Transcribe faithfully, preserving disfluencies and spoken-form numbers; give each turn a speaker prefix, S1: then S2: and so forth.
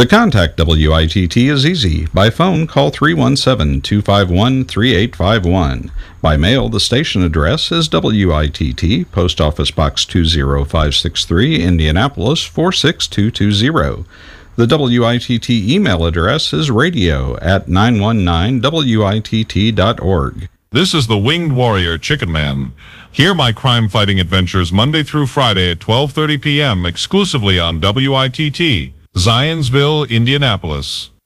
S1: To contact W I T T is easy. By phone, call three one seven, two five one, three eight five one. By mail, the station address is W I T T, Post Office Box two zero five six three, Indianapolis four six two two zero. The W I T T email address is radio at nine one nine W I T T dot org.
S2: This is the Winged Warrior Chicken Man. Hear my crime-fighting adventures Monday through Friday at twelve thirty p.m. exclusively on W I T T, Zionsville, Indianapolis.